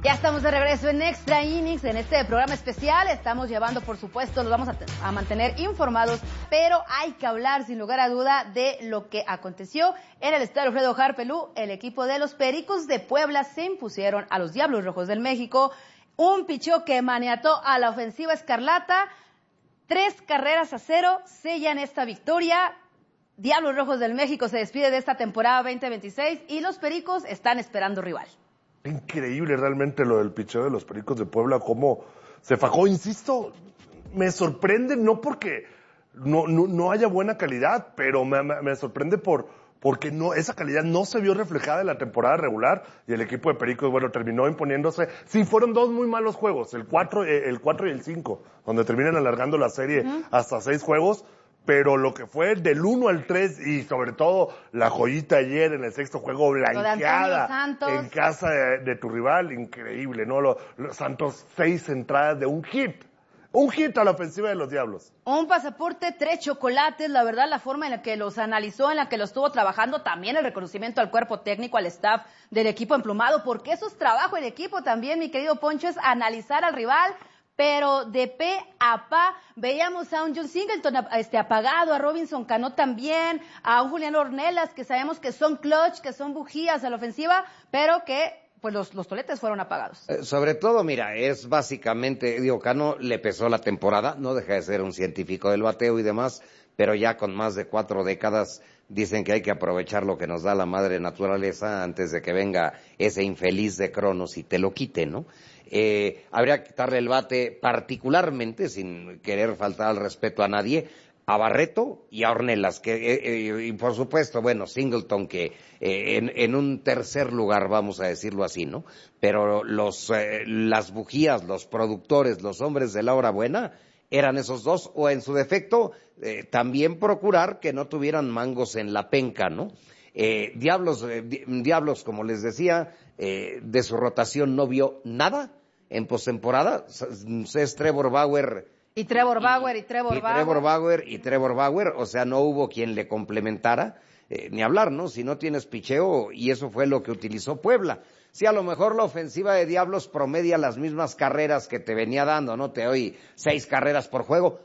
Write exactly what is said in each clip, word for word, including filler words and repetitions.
Ya estamos de regreso en Extra Innings, en este programa especial. Estamos llevando, por supuesto, los vamos a, a mantener informados, pero hay que hablar, sin lugar a duda, de lo que aconteció en el estadio Alfredo Harpelú. El equipo de los Pericos de Puebla se impusieron a los Diablos Rojos del México. Un picheo que maniató a la ofensiva escarlata. Tres carreras a cero sellan esta victoria. Diablos Rojos del México se despide de esta temporada veinte veintiséis y los Pericos están esperando rival. Increíble realmente lo del picheo de los Pericos de Puebla, cómo se fajó. Insisto, me sorprende, no porque no, no, no haya buena calidad, pero me, me, me sorprende por, porque no, esa calidad no se vio reflejada en la temporada regular y el equipo de Pericos, bueno, terminó imponiéndose. Sí, fueron dos muy malos juegos, el cuatro, el cuatro y el cinco, donde terminan alargando la serie uh-huh. hasta seis juegos. Pero lo que fue del uno al tres y sobre todo la joyita ayer en el sexto juego blanqueada en casa de, de tu rival, increíble, ¿no? Los lo, Santos, seis entradas de un hit. Un hit a la ofensiva de los Diablos. Un pasaporte, tres chocolates, la verdad, la forma en la que los analizó, en la que los estuvo trabajando, también el reconocimiento al cuerpo técnico, al staff del equipo emplumado, porque eso es trabajo en equipo también, mi querido Poncho, es analizar al rival. Pero de pe a pa veíamos a un John Singleton este, apagado, a Robinson Cano también, a un Julián Ornelas, que sabemos que son clutch, que son bujías a la ofensiva, pero que pues los, los toletes fueron apagados. Eh, sobre todo, mira, es básicamente, digo, Cano le pesó la temporada, no deja de ser un científico del bateo y demás, pero ya con más de cuatro décadas dicen que hay que aprovechar lo que nos da la madre naturaleza antes de que venga ese infeliz de Cronos y te lo quite, ¿no? Eh, habría que quitarle el bate particularmente, sin querer faltar al respeto a nadie, a Barreto y a Ornelas, que eh, eh, y por supuesto, bueno, Singleton, que eh, en, en un tercer lugar, vamos a decirlo así, ¿no? Pero los eh, las bujías, los productores, los hombres de la hora buena, eran esos dos, o en su defecto, eh, también procurar que no tuvieran mangos en la penca, ¿no? Eh, Diablos, eh, Diablos, como les decía, eh, de su rotación no vio nada en postemporada. Es Trevor Bauer. Y Trevor Bauer, y, y Trevor y Bauer. Trevor Bauer, y Trevor Bauer, o sea, no hubo quien le complementara, eh, ni hablar, ¿no? Si no tienes picheo, y eso fue lo que utilizó Puebla. Sí, a lo mejor la ofensiva de Diablos promedia las mismas carreras que te venía dando, ¿no? Te doy seis carreras por juego,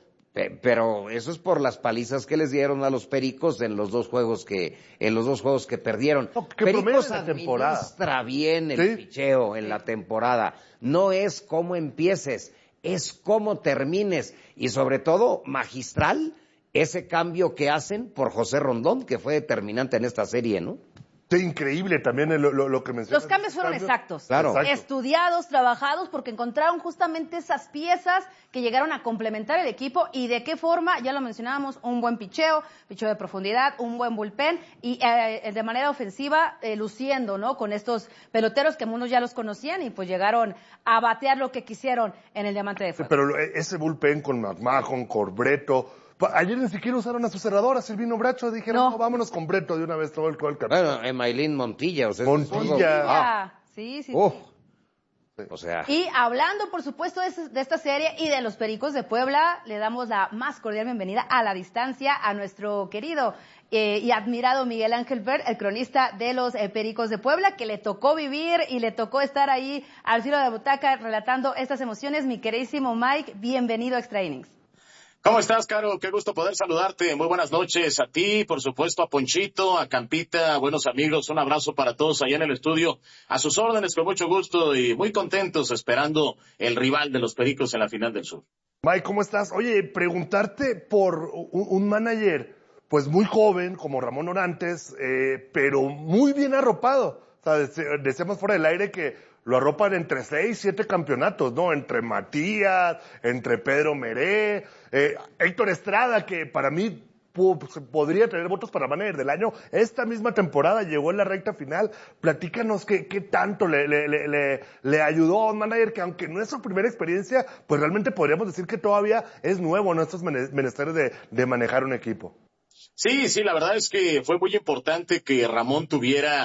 pero eso es por las palizas que les dieron a los Pericos en los dos juegos que en los dos juegos que perdieron. No, que Pericos administra temporada. bien el ¿Sí? picheo en la temporada. No es cómo empieces, es cómo termines. Y sobre todo, magistral, ese cambio que hacen por José Rondón, que fue determinante en esta serie, ¿no? Sí, increíble también lo, lo, lo que mencionas. Los cambios fueron cambios. exactos, claro. Exacto. Estudiados, trabajados, porque encontraron justamente esas piezas que llegaron a complementar el equipo y de qué forma, ya lo mencionábamos, un buen picheo, picheo de profundidad, un buen bullpen y eh, de manera ofensiva eh, luciendo, ¿no? Con estos peloteros que algunos ya los conocían y pues llegaron a batear lo que quisieron en el Diamante de Fuego. Sí, pero ese bullpen con McMahon, Corbreto. Ayer ni siquiera usaron a su cerradora, Silvino Bracho, dijeron, no. no, vámonos con Breto de una vez todo el todo el Bueno, Emailín Montilla, o sea, Montilla. Montilla. Ah. Sí, sí, Uf. sí. O sea. Y hablando, por supuesto, de, de esta serie y de los Pericos de Puebla, le damos la más cordial bienvenida a la distancia a nuestro querido eh, y admirado Miguel Ángel Bert, el cronista de los eh, Pericos de Puebla, que le tocó vivir y le tocó estar ahí al filo de la butaca relatando estas emociones. Mi queridísimo Mike, bienvenido a Extra Innings. ¿Cómo estás, Caro? Qué gusto poder saludarte. Muy buenas noches a ti, por supuesto, a Ponchito, a Campita, a buenos amigos. Un abrazo para todos allá en el estudio. A sus órdenes, con mucho gusto y muy contentos esperando el rival de los Pericos en la final del Sur. Mike, ¿cómo estás? Oye, preguntarte por un, un manager, pues muy joven, como Ramón Orantes, eh, pero muy bien arropado. O sea, decíamos fuera del aire que lo arropan entre seis, siete campeonatos, ¿no? Entre Matías, entre Pedro Meré, eh, Héctor Estrada, que para mí podría tener votos para manager del año. Esta misma temporada llegó en la recta final. Platícanos qué, qué tanto le, le, le, le ayudó a un manager que, aunque no es su primera experiencia, pues realmente podríamos decir que todavía es nuevo en estos menesteres de, de manejar un equipo. Sí, sí, la verdad es que fue muy importante que Ramón tuviera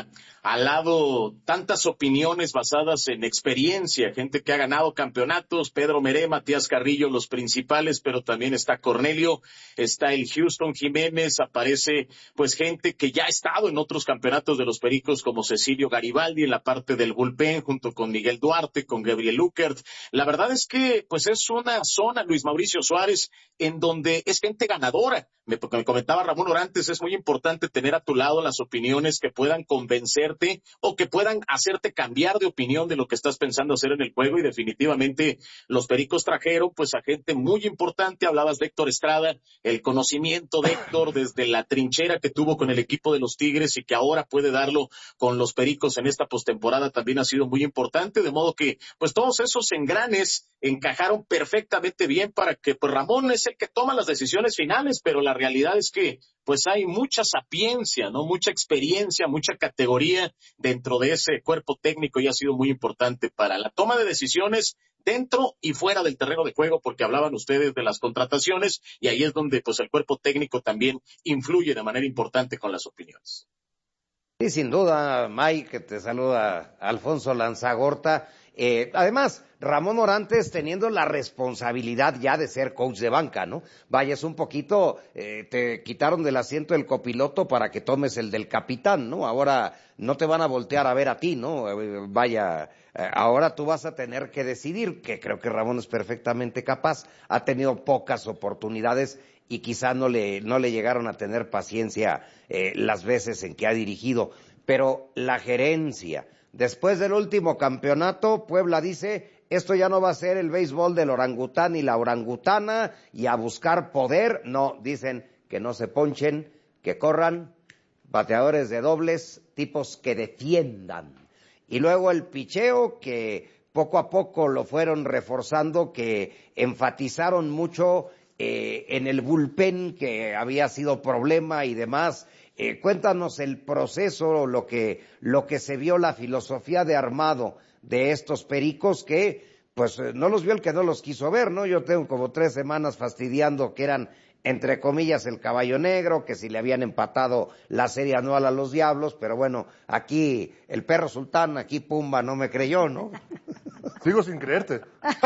al lado tantas opiniones basadas en experiencia, gente que ha ganado campeonatos, Pedro Meré, Matías Carrillo, los principales, pero también está Cornelio, está el Houston Jiménez, aparece pues gente que ya ha estado en otros campeonatos de los Pericos como Cecilio Garibaldi en la parte del bullpen junto con Miguel Duarte, con Gabriel Luckert. La verdad es que pues es una zona, Luis Mauricio Suárez, en donde es gente ganadora. Me, me comentaba Ramón Orantes, es muy importante tener a tu lado las opiniones que puedan convencerte o que puedan hacerte cambiar de opinión de lo que estás pensando hacer en el juego, y definitivamente los Pericos trajeron pues a gente muy importante. Hablabas de Héctor Estrada, el conocimiento de Héctor desde la trinchera que tuvo con el equipo de los Tigres y que ahora puede darlo con los Pericos en esta postemporada también ha sido muy importante, de modo que pues todos esos engranes encajaron perfectamente bien para que pues Ramón es el que toma las decisiones finales, pero la realidad es que pues hay mucha sapiencia, ¿no? Mucha experiencia, mucha categoría dentro de ese cuerpo técnico, y ha sido muy importante para la toma de decisiones dentro y fuera del terreno de juego, porque hablaban ustedes de las contrataciones, y ahí es donde pues el cuerpo técnico también influye de manera importante con las opiniones. Sí, sin duda, Mike, que te saluda Alfonso Lanzagorta. Eh, además, Ramón Orantes teniendo la responsabilidad ya de ser coach de banca, ¿no? Vaya, es un poquito, eh, te quitaron del asiento el copiloto para que tomes el del capitán, ¿no? Ahora no te van a voltear a ver a ti, ¿no? Eh, vaya, eh, ahora tú vas a tener que decidir, que creo que Ramón es perfectamente capaz, ha tenido pocas oportunidades y quizá no le, no le llegaron a tener paciencia eh, las veces en que ha dirigido, pero la gerencia. Después del último campeonato, Puebla dice, esto ya no va a ser el béisbol del orangután y la orangutana y a buscar poder. No, dicen que no se ponchen, que corran, bateadores de dobles, tipos que defiendan. Y luego el picheo, que poco a poco lo fueron reforzando, que enfatizaron mucho eh, en el bullpen, que había sido problema y demás. Eh, cuéntanos el proceso, lo que, lo que se vio, la filosofía de armado de estos Pericos que, pues, no los vio el que no los quiso ver, ¿no? Yo tengo como tres semanas fastidiando que eran, entre comillas, el caballo negro, que si le habían empatado la serie anual a los Diablos, pero bueno, aquí el perro sultán, aquí Pumba no me creyó, ¿no? Sigo sin creerte.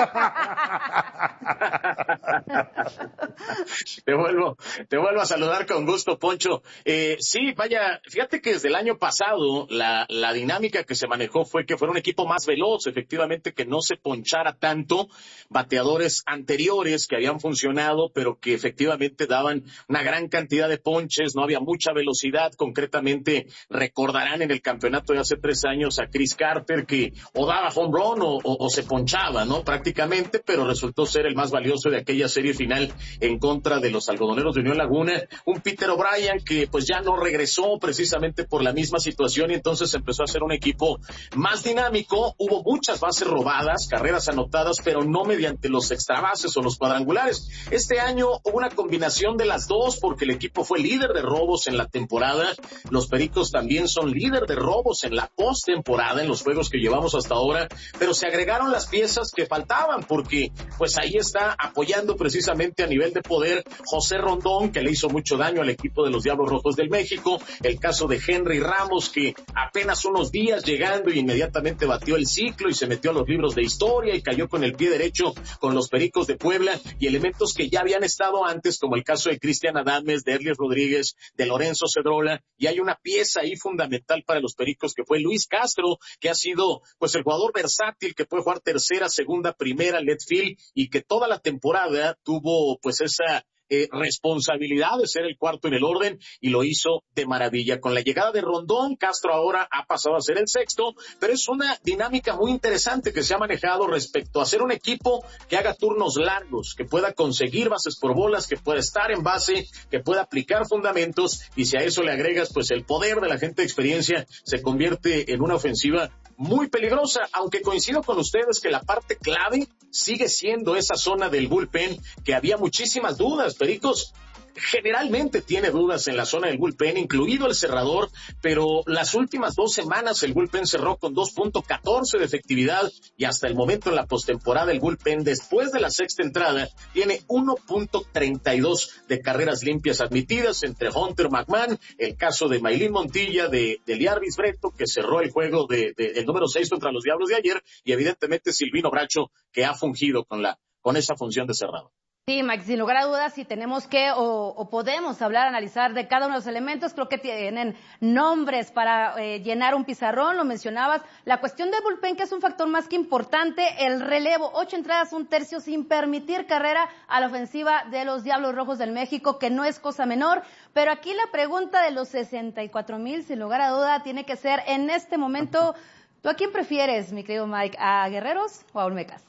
Te vuelvo, te vuelvo a saludar con gusto, Poncho. Eh, sí, vaya, fíjate que desde el año pasado la, la dinámica que se manejó fue que fuera un equipo más veloz, efectivamente, que no se ponchara tanto, bateadores anteriores que habían funcionado, pero que efectivamente daban una gran cantidad de ponches, no había mucha velocidad. Concretamente, recordarán en el campeonato de hace tres años a Chris Carter, que o daba home run o, o, o se ponchaba, ¿no? Prácticamente, pero resultó ser el más valioso de aquella serie final en contra de los algodoneros de Unión Laguna. Un Peter O'Brien que pues ya no regresó precisamente por la misma situación, y entonces empezó a ser un equipo más dinámico. Hubo muchas bases robadas, carreras anotadas, pero no mediante los extrabases o los cuadrangulares. Este año hubo una combinación de las dos, porque el equipo fue líder de robos en la temporada. Los Pericos también son líder de robos en la postemporada, en los juegos que llevamos hasta ahora, pero se agregaron las piezas que faltaban, porque pues ahí está apoyando precisamente a nivel de poder José Rondón, que le hizo mucho daño al equipo de los Diablos Rojos del México. El caso de Henry Ramos, que apenas unos días llegando y inmediatamente batió el ciclo y se metió a los libros de historia y cayó con el pie derecho con los Pericos de Puebla, y elementos que ya habían estado antes, como el caso de Cristian Adames, de Erlies Rodríguez, de Lorenzo Cedrola. Y hay una pieza ahí fundamental para los Pericos que fue Luis Castro, que ha sido pues el jugador versátil que puede jugar tercera, segunda, primera, left field, y que toda la temporada tuvo pues esa Eh, responsabilidad de ser el cuarto en el orden, y lo hizo de maravilla. Con la llegada de Rondón, Castro ahora ha pasado a ser el sexto, pero es una dinámica muy interesante que se ha manejado respecto a ser un equipo que haga turnos largos, que pueda conseguir bases por bolas, que pueda estar en base, que pueda aplicar fundamentos, y si a eso le agregas pues el poder de la gente de experiencia, se convierte en una ofensiva muy peligrosa, aunque coincido con ustedes que la parte clave sigue siendo esa zona del bullpen, que había muchísimas dudas. Pericos generalmente tiene dudas en la zona del bullpen, incluido el cerrador, pero las últimas dos semanas el bullpen cerró con dos punto catorce de efectividad y hasta el momento en la postemporada el bullpen después de la sexta entrada tiene uno punto treinta y dos de carreras limpias admitidas entre Hunter McMahon, el caso de Maylin Montilla, de, de Liarvis Breto, que cerró el juego de, de, el número seis contra los Diablos de ayer, y evidentemente Silvino Bracho, que ha fungido con la con esa función de cerrado. Sí, Mike, sin lugar a dudas, si tenemos que o, o podemos hablar, analizar de cada uno de los elementos, creo que tienen nombres para eh, llenar un pizarrón, lo mencionabas. La cuestión del bullpen, que es un factor más que importante, el relevo, ocho entradas, un tercio, sin permitir carrera a la ofensiva de los Diablos Rojos del México, que no es cosa menor. Pero aquí la pregunta de los sesenta y cuatro mil, sin lugar a duda, tiene que ser en este momento, ¿tú a quién prefieres, mi querido Mike? ¿A Guerreros o a Olmecas?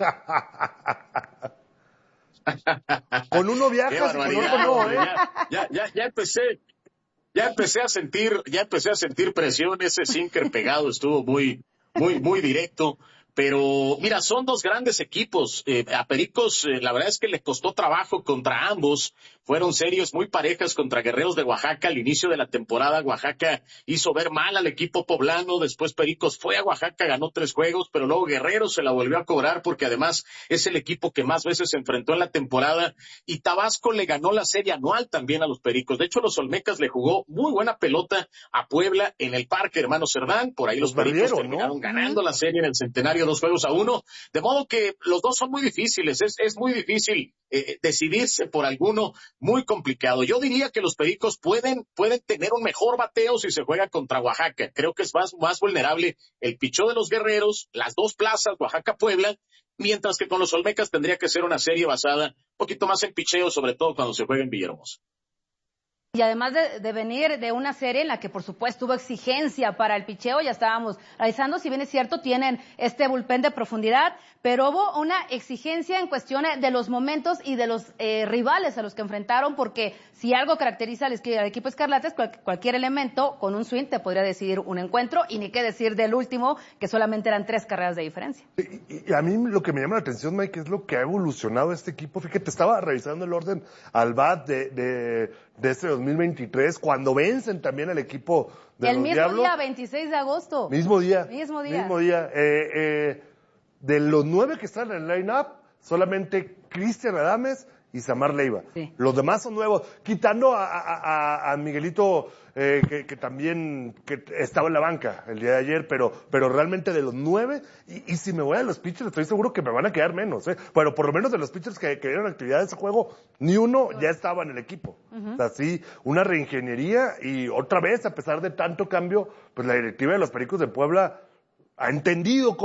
Con uno viajas y con otro no, ¿eh? Ya, ya, ya empecé, ya empecé a sentir, ya empecé a sentir presión, ese sinker pegado estuvo muy, muy, muy directo. Pero mira, son dos grandes equipos. Eh, a Pericos, eh, la verdad es que le costó trabajo contra ambos. Fueron series muy parejas contra Guerreros de Oaxaca. Al inicio de la temporada, Oaxaca hizo ver mal al equipo poblano. Después Pericos fue a Oaxaca, ganó tres juegos, pero luego Guerreros se la volvió a cobrar porque además es el equipo que más veces se enfrentó en la temporada. Y Tabasco le ganó la serie anual también a los Pericos. De hecho, los Olmecas le jugó muy buena pelota a Puebla en el Parque Hermano Cerdán. Por ahí los, los Pericos terminaron, ¿no?, ganando la serie en el Centenario, dos juegos a uno. De modo que los dos son muy difíciles. Es, es muy difícil eh, decidirse por alguno. Muy complicado. Yo diría que los Pericos pueden, pueden tener un mejor bateo si se juega contra Oaxaca. Creo que es más, más vulnerable el pichó de los Guerreros, las dos plazas, Oaxaca-Puebla, mientras que con los Olmecas tendría que ser una serie basada un poquito más en picheo, sobre todo cuando se juega en Villahermosa. Y además de, de venir de una serie en la que por supuesto hubo exigencia para el picheo, ya estábamos realizando, si bien es cierto, tienen este bullpen de profundidad, pero hubo una exigencia en cuestión de los momentos y de los eh, rivales a los que enfrentaron, porque si algo caracteriza al, al equipo Escarlata es cual, cualquier elemento con un swing te podría decidir un encuentro, y ni qué decir del último, que solamente eran tres carreras de diferencia. Y, y a mí lo que me llama la atención, Mike, es lo que ha evolucionado este equipo. Fíjate, estaba revisando el orden al bat de, de, de este dos mil veintitrés, cuando vencen también al equipo de el los mismo Diablos. día, veintiséis de agosto. Mismo día. Mismo día. Mismo día. Eh, eh, de los nueve que están en el line-up, solamente Cristian Adames y Samar Leiva. Sí. Los demás son nuevos, quitando a, a, a Miguelito, eh, que, que también que estaba en la banca el día de ayer, pero, pero realmente de los nueve, y, y si me voy a los pitchers, estoy seguro que me van a quedar menos, ¿eh? Pero por lo menos de los pitchers que, que dieron actividad de ese juego, ni uno ya estaba en el equipo. Uh-huh. O sea, sí, una reingeniería, y otra vez, a pesar de tanto cambio, pues la directiva de los Pericos de Puebla ha entendido cómo